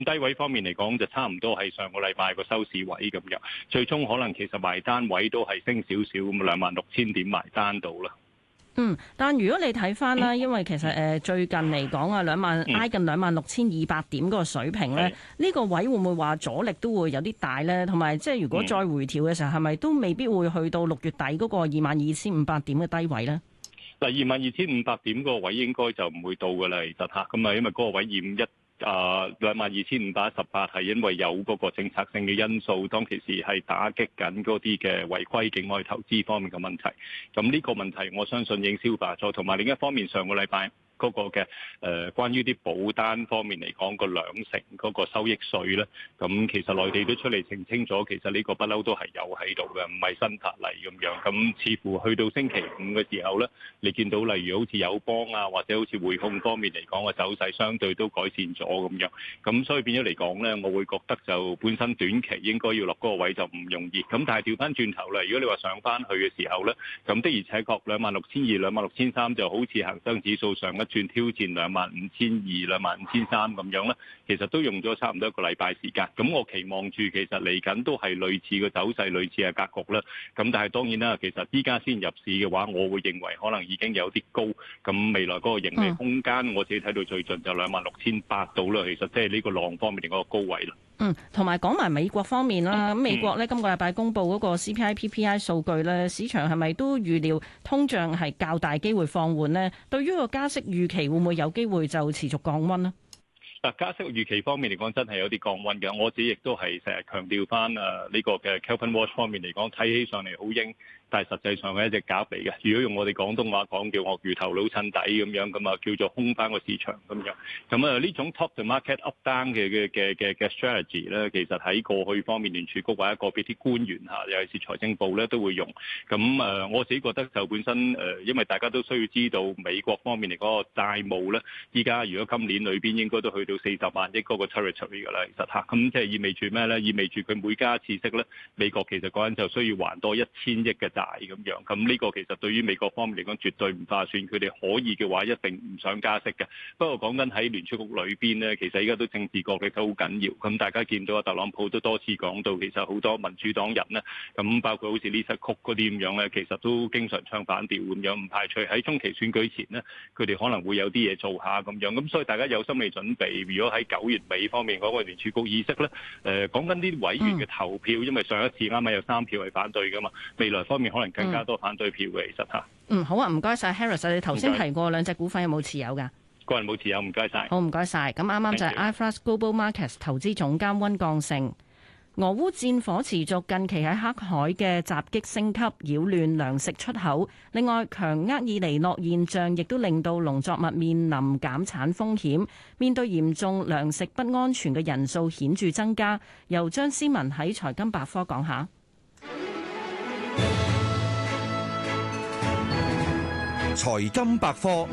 低位方面嚟講，就差唔多係上個禮拜個收市位咁樣，最終可能其實埋單位都係升少少咁，26,000點埋單到啦。 但如果你睇翻啦，因為其實最近嚟講啊，挨近26,200點嗰個水平咧，呢個位會唔會話阻力都會有啲大咧？同埋即係如果再回調嘅時候，係咪都未必會去到6月底嗰個22,500點嘅低位咧？ 嗱，22,500點個位應該就唔會到噶啦，其實嚇咁啊，因為嗰個位22,518係因為有嗰個政策性嘅因素，當其時係打擊緊嗰啲嘅違規境外投資方面嘅問題。咁呢個問題我相信已經消化咗，同埋另一方面上個禮拜嗰個嘅關於啲保單方面嚟講個2%嗰個收益稅咧，咁其實內地都出嚟澄清咗，其實呢個不嬲都係有喺度嘅，唔係新法例咁樣。咁似乎去到星期五嘅時候咧，你見到例如好似友邦啊，或者好似匯控方面嚟講嘅走勢相對都改善咗咁樣。咁所以變咗嚟講咧，我會覺得就本身短期應該要落嗰個位就唔容易。咁但係調翻轉頭啦，如果你話上翻去嘅時候咧，咁的而且確26,200、26,300就好似恒生指數上一轉挑戰25,200、25,300咁樣咧，其實都用咗差唔多一個禮拜時間。咁我期望住其實嚟緊都係類似嘅走勢、類似嘅格局啦。咁但係當然啦，其實依家先入市嘅話，我會認為可能已經有啲高。咁未來嗰個盈利空間，我自己睇到最盡就26,800到啦。其實即係呢個浪方面嘅嗰個高位啦。 同埋講埋美國方面啦，咁美國咧今個禮拜公布嗰個 CPI、PPI 數據咧，市場係咪都預料通脹係較大機會放緩呢？對於個加息預期會唔會有機會就持續降溫呢？ 嗱，加息預期方面嚟講，真係有啲降溫嘅。我自己亦都係成日強調翻呢個嘅 Kelvin Watch 方面嚟講，睇起上嚟好鷹，但係實際上係一隻鴿嚟嘅。如果用我哋廣東話講，叫鱷魚頭佬襯底咁樣，咁啊叫做空翻個市場咁樣。咁啊呢種 top the market up down 嘅 strategy 咧，其實喺過去方面聯儲局或者個別啲官員嚇，尤其是財政部咧都會用。咁我自己覺得就本身因為大家都需要知道美國方面嚟嗰個債務咧，依家如果今年裏邊應該都去到40萬億嗰個 territory 㗎啦，其實嚇。咁即係意味住咩咧？意味住佢每加一次息咧，美國其實嗰陣就需要還多1000億嘅債咁樣。咁呢個其實對於美國方面嚟講絕對唔划算，佢哋可以嘅話一定唔想加息嘅。不過講緊喺聯儲局裏邊咧，其實依家都政治角力都好緊要。咁大家見到啊，特朗普都多次講到，其實好多民主黨人咧，咁包括好似 Lisa Cook 嗰啲咁樣咧，其實都經常唱反調咁樣，唔排除喺中期選舉前呢，佢哋可能會有啲嘢做下咁樣。咁所以大家有心理準備。如果喺9月尾方面嗰個聯儲局議息咧，講緊啲委員嘅投票，因為上一次啱啱有3票係反對噶嘛，未來方面可能更加多反對票嘅，其實嚇。 好啊，唔該晒 Harris， 你頭先提過兩隻股份有冇持有㗎？ 個人冇持有，唔該晒。 好，唔該晒。咁啱啱就係 iFAST Global Markets 投資總監溫鋼城。俄烏戰火持續，近期喺黑海嘅襲擊升級，擾亂糧食出口。另外，強厄爾尼諾現象亦都令到農作物面臨減產風險。面對嚴重糧食不安全嘅人數顯著增加。由張思文喺財金百科講下。 財金百科。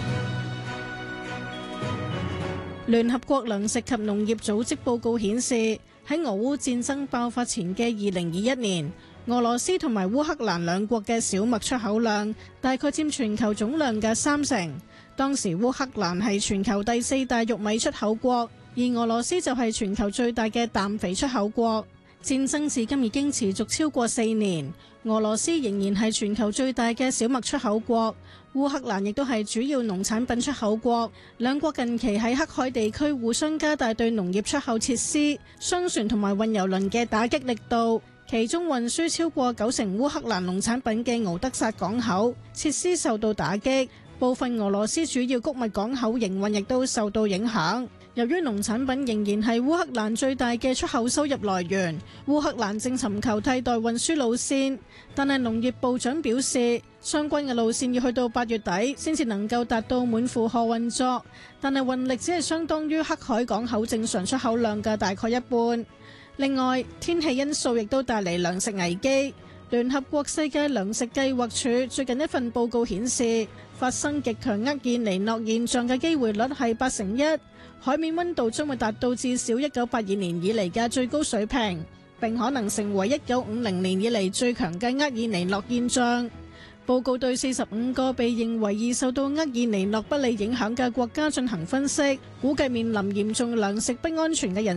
聯合國糧食及農業組織報告顯示，喺俄烏戰爭爆發前嘅2021年，俄羅斯同埋烏克蘭兩國嘅小麥出口量大概佔全球總量嘅30%。當時烏克蘭係全球第4大玉米出口國，而俄羅斯就係全球最大嘅氮肥出口國。戰爭至今已經持續超過4年，俄羅斯仍然係全球最大嘅小麥出口國，烏克蘭亦都係主要農產品出口國。兩國近期喺黑海地區互相加大對農業出口設施、商船同埋運油輪嘅打擊力度，其中運輸超過90%烏克蘭農產品嘅敖德薩港口設施受到打擊，部分俄羅斯主要穀物港口營運亦都受到影響。由於農產品仍然係烏克蘭最大嘅出口收入來源，烏克蘭正尋求替代運輸路線，但係農業部長表示，相關嘅路線要去到8月底先至能夠達到滿負荷運作，但係運力只係相當於黑海港口正常出口量嘅大概一半。另外，天氣因素亦都帶嚟糧食危機。聯合國世界糧食計劃署最近一份報告顯示，發生極強厄爾尼諾現象嘅機會率係1%，海面溫度將會達到至少1982年以嚟嘅最高水平，並可能成為1950年以嚟最強嘅厄爾尼諾現象。 報告對45個被認為易受到厄爾尼諾不利影響嘅國家進行分析，估計面臨嚴重糧食不安全嘅人